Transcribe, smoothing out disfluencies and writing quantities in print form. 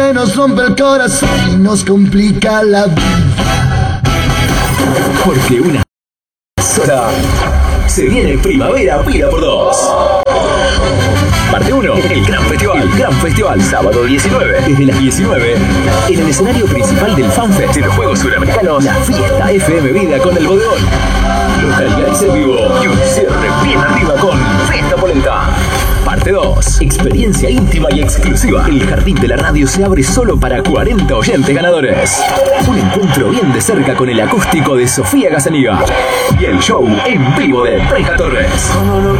que nos rompe el corazón y nos complica la vida. Porque una sola se viene primavera pida por dos. Parte 1, el Gran Festival. El Gran Festival, sábado 19, desde las 19, en el escenario principal del FanFest de los Juegos Suramericanos, la fiesta FM Vida con el Bodegón. Localidades en vivo y un cierre bien arriba con Fiesta Polenta. Parte 2, experiencia íntima y exclusiva. El jardín de la radio se abre solo para 40 oyentes ganadores. Un encuentro bien de cerca con el acústico de Sofía Gazaniga. Y el show en vivo de Treja Torres.